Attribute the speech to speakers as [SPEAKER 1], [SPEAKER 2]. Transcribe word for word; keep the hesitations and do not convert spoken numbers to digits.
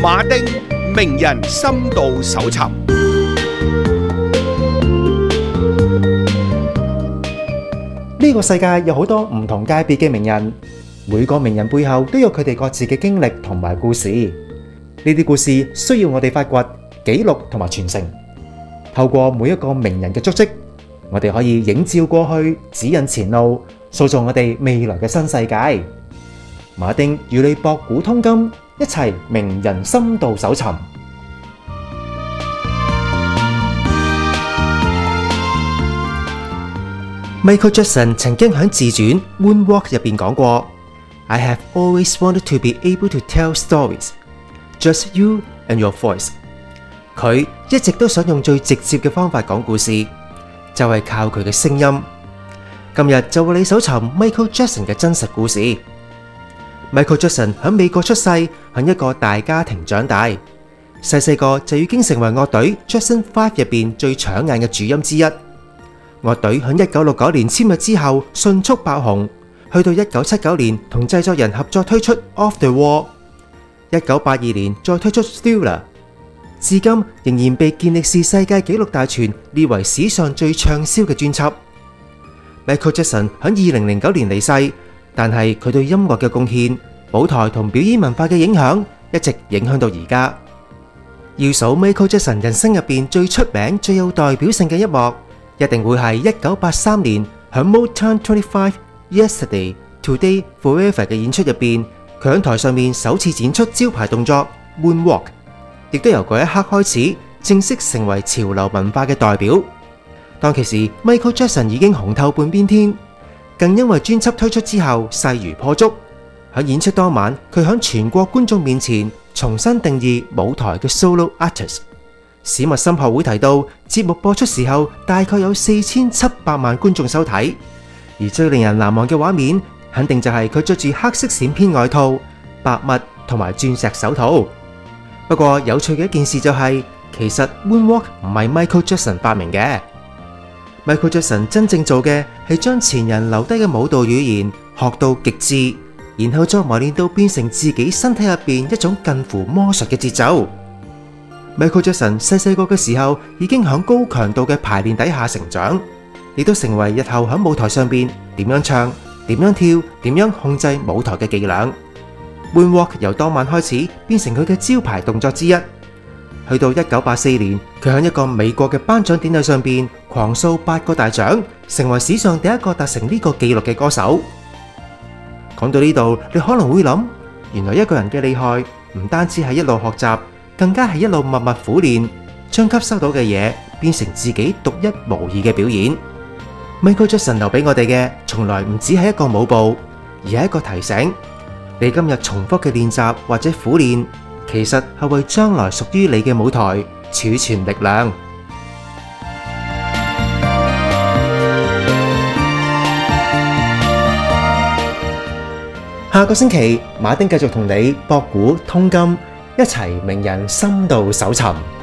[SPEAKER 1] 馬丁名人深度搜尋。
[SPEAKER 2] 呢個世界有好多唔同界別嘅名人，每個名人背後都有佢哋各自嘅經歷同埋故事。呢啲故事需要我哋發掘、記錄同埋傳承。透過每一個名人嘅足跡，我哋可以映照過去，指引前路，塑造我哋未來嘅新世界。馬丁與你博古通今，一齊名人深度搜尋。Michael Jackson 曾經喺自傳《Moonwalk》入邊講過 ：I have always wanted to be able to tell stories, just you and your voice。佢一直都想用最直接嘅方法講故事，就係靠佢嘅聲音。今日就為你搜尋 Michael Jackson 嘅真實故事。Michael Jackson 喺美國出世，喺一個大家庭長大，細細個就已經成為樂隊 Jackson Five 入邊最搶眼嘅主音之一。樂隊喺一九六九年簽約之後迅速爆紅，去到一九七九年同製作人合作推出 Off the Wall， 一九八二年再推出 Thriller， 至今仍然被健力士世界紀錄大全列為史上最暢銷嘅專輯。Michael Jackson 喺二零零九年離世，但係佢對音樂嘅貢獻、舞台同表演文化嘅影響，一直影響到而家。要數 Michael Jackson 人生入邊最出名、最有代表性嘅一幕，一定會係一九八三年喺 Motown twenty-five、Yesterday、Today、Forever 嘅演出入邊，佢喺台上面首次展出招牌動作 Moonwalk， 亦都由嗰一刻開始正式成為潮流文化嘅代表。當其時 Michael Jackson 已經紅透半邊天，更因為專輯推出之後勢如破竹。喺演出當晚，佢喺全國觀眾面前重新定義舞台嘅 solo artist。史密森學會提到，節目播出時候大概有四千七百萬觀眾收睇，而最令人難忘嘅畫面，肯定就係佢着住黑色閃片外套、白襪同埋鑽石手套。不過有趣嘅一件事就係、是，其實 Moonwalk 唔係 Michael Jackson 發明嘅。Michael Jackson 真正做嘅係將前人留低嘅舞蹈語言學到極致，然後再磨練到變成自己身體入邊一種近乎魔術嘅節奏。Michael Jackson 細細個嘅時候已經喺高強度嘅排練底下成長，亦都成為日後喺舞台上邊點樣唱、點樣跳、點樣控制舞台嘅伎倆。Moonwalk 由當晚開始變成佢嘅招牌動作之一。去到一九八四年，佢喺一個美國嘅頒獎典禮上邊狂掃八個大獎，成為史上第一個達成呢個紀錄嘅歌手。講到呢度，你可能會諗，原來一個人嘅厲害唔單止係一路學習，更加係一路默默苦練，將吸收到嘅嘢變成自己獨一無二嘅表演。Michael Jackson 留俾我哋嘅，從來唔只係一個舞步，而係一個提醒：你今日重複嘅練習或者苦練，其實係為將來屬於你嘅舞台儲存力量。下個星期，馬丁繼續同你博古通今，一齊名人深度搜尋。